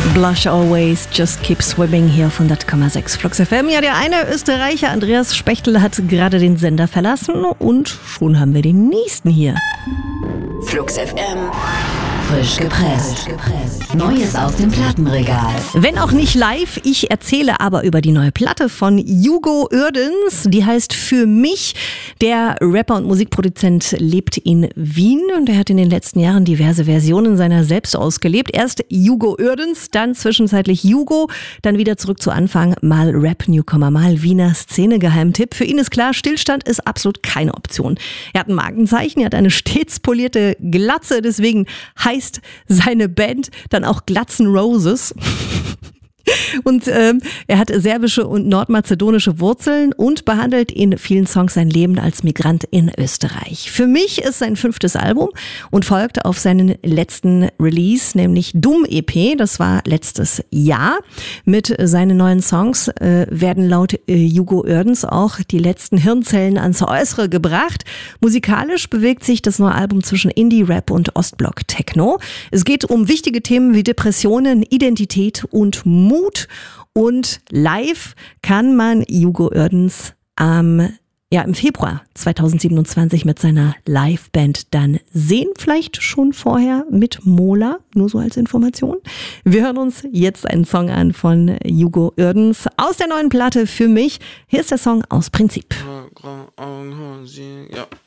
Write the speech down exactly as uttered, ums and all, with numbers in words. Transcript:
Blush Always, Just Keep Swimming hier auf hundert Komma sechs Flux F M. Ja, der eine Österreicher, Andreas Spechtel, hat gerade den Sender verlassen und schon haben wir den nächsten hier. Flux F M. Frisch gepresst. Neues aus dem Plattenregal. Wenn auch nicht live, ich erzähle aber über die neue Platte von Hugo Uerdens. Die heißt Für mich. Der Rapper und Musikproduzent lebt in Wien und er hat in den letzten Jahren diverse Versionen seiner selbst ausgelebt. Erst Hugo Uerdens, dann zwischenzeitlich Hugo, dann wieder zurück zu Anfang, mal Rap-Newcomer, mal Wiener Szene-Geheimtipp. Für ihn ist klar, Stillstand ist absolut keine Option. Er hat ein Markenzeichen, er hat eine stets polierte Glatze, deswegen heißt seine Band dann auch Glatzen Roses. Und ähm, er hat serbische und nordmazedonische Wurzeln und behandelt in vielen Songs sein Leben als Migrant in Österreich. Für mich ist sein fünftes Album und folgt auf seinen letzten Release, nämlich Dumm E P. Das war letztes Jahr. Mit seinen neuen Songs äh, werden laut äh, Hugo Uerdens auch die letzten Hirnzellen ans Äußere gebracht. Musikalisch bewegt sich das neue Album zwischen Indie-Rap und Ostblock-Techno. Es geht um wichtige Themen wie Depressionen, Identität und Mut. Und live kann man Hugo Uerdens ähm, ja, im Februar zweitausendsiebenundzwanzig mit seiner Liveband dann sehen. Vielleicht schon vorher mit Mola, nur so als Information. Wir hören uns jetzt einen Song an von Hugo Uerdens aus der neuen Platte Für mich. Hier ist der Song Aus Prinzip. Ja.